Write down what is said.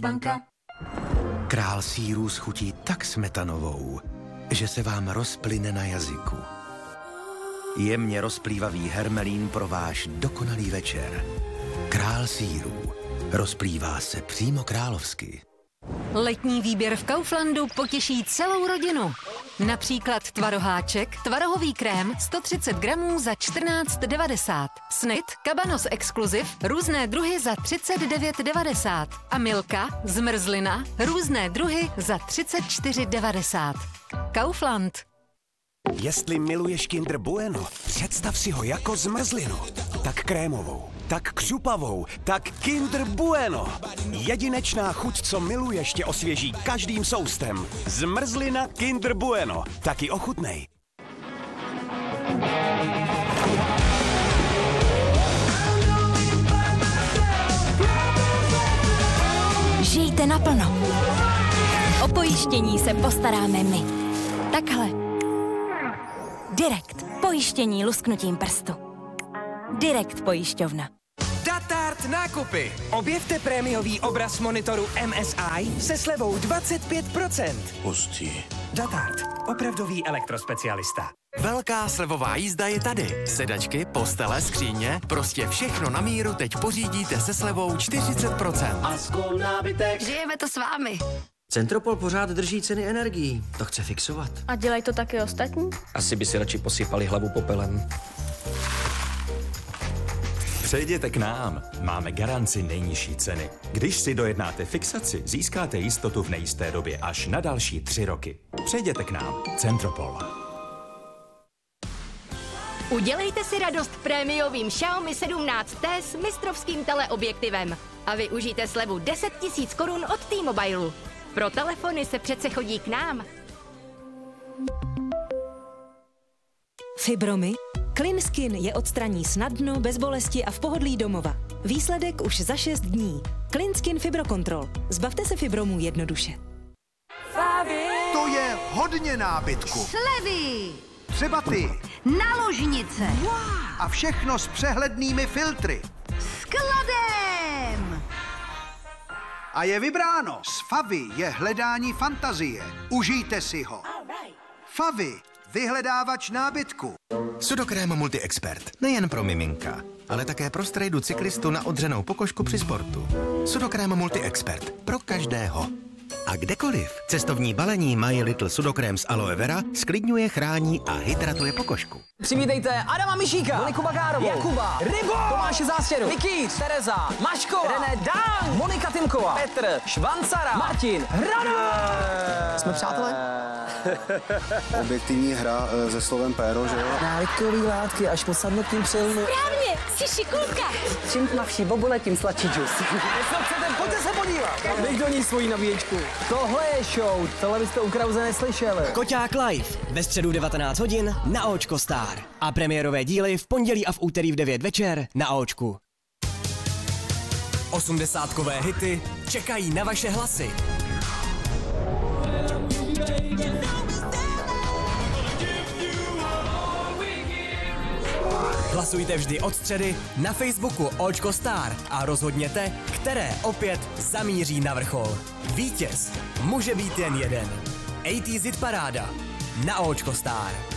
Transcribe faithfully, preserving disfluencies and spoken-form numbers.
Komercbanka. Král sýrů schutí tak smetanovou, že se vám rozplyne na jazyku. Jemně rozplývavý hermelín pro váš dokonalý večer. Král sýrů rozplývá se přímo královsky. Letní výběr v Kauflandu potěší celou rodinu. Například tvaroháček, tvarohový krém sto třicet gramů za čtrnáct devadesát. Snit, Cabanos Exclusive, různé druhy za třicet devět devadesát. A Milka, zmrzlina, různé druhy za třicet čtyři devadesát. Kaufland. Jestli miluješ Kinder Bueno, představ si ho jako zmrzlinu. Tak krémovou, tak křupavou, tak Kinder Bueno. Jedinečná chuť, co miluješ, tě osvěží každým soustem. Zmrzlina Kinder Bueno. Taky ochutnej. Žijte naplno. O pojištění se postaráme my. Takhle. Direkt. Pojištění lusknutím prstu. Direkt pojišťovna. Datart nákupy. Objevte prémiový obraz monitoru M S I se slevou dvacet pět procent. Hustý. Datart. Opravdový elektrospecialista. Velká slevová jízda je tady. Sedačky, postele, skříně, prostě všechno na míru teď pořídíte se slevou čtyřicet procent. Žijeme to s vámi. Centropol pořád drží ceny energií. To chce fixovat. A dělají to taky ostatní? Asi by si radši posypali hlavu popelem. Přejděte k nám. Máme garanci nejnižší ceny. Když si dojednáte fixaci, získáte jistotu v nejisté době až na další tři roky. Přejděte k nám. Centropol. Udělejte si radost prémiovým Xiaomi sedmnáct T s mistrovským teleobjektivem a využijte slevu deset tisíc korun od T-Mobile. Pro telefony se přece chodí k nám. Fibromy? CleanSkin je odstraní snadno, bez bolesti a v pohodlí domova. Výsledek už za šest dní. CleanSkin Fibrocontrol. Zbavte se fibromů jednoduše. To je hodně nábytku. Slevy! Třeba ty. Na ložnice. Wow. A všechno s přehlednými filtry. Skladem! A je vybráno. S Favy je hledání fantazie. Užijte si ho. Favy. Vyhledávač nábytku. Sudokrém Multi-Expert. Nejen pro miminka, ale také pro strejdu cyklistu na odřenou pokožku při sportu. Sudokrém Multi-Expert. Pro každého. A kdekoliv. Cestovní balení My Little Sudokrém z aloe vera sklidňuje, chrání a hydratuje pokožku. Přivítejte Adama Mišíka, Moniku Bagárovou, Jakuba, Rybo, Tomáše Zástěru, Vicky, Tereza, Maškova, René Dan, Monika Timková, Petr, Švancara, Martin, Hranu. Jsme přátelé? Objektivní hra se slovem péro, že jo? Návykový látky až po sadnutím přilnu. Správně, jsi šikulka. Čím tmavší bobule, tím sladší džus. Pojďte se podívat. Dej do ní svoji nabíječku. Tohle je show, tohle byste u Krause neslyšeli. Koťák live ve středu devatenáct hodin na Očko Star. A premiérové díly v pondělí a v úterý v devět večer na Očku. Osmdesátkové hity čekají na vaše hlasy. Hlasujte vždy od středy na Facebooku Očko Star a rozhodněte, které opět zamíří na vrchol. Vítěz může být jen jeden. A T Z Paráda na Očko Star.